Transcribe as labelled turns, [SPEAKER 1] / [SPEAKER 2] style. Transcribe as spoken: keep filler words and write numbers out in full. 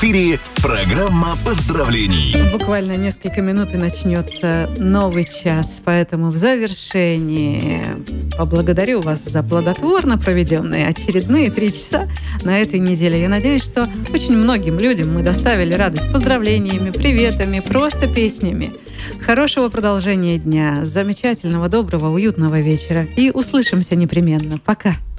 [SPEAKER 1] эфире программа поздравлений.
[SPEAKER 2] Буквально несколько минут и начнется новый час, поэтому в завершении поблагодарю вас за плодотворно проведенные очередные три часа на этой неделе. Я надеюсь, что очень многим людям мы доставили радость поздравлениями, приветами, просто песнями. Хорошего продолжения дня, замечательного, доброго, уютного вечера. И услышимся непременно. Пока!